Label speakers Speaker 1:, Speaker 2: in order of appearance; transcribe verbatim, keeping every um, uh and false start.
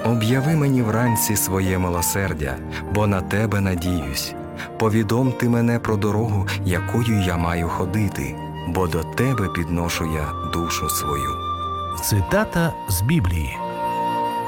Speaker 1: Об'яви мені вранці своє милосердя, бо на Тебе надіюсь. Повідом Ти мене про дорогу, якою я маю ходити, бо до Тебе підношу я душу свою.
Speaker 2: Цитата з Біблії.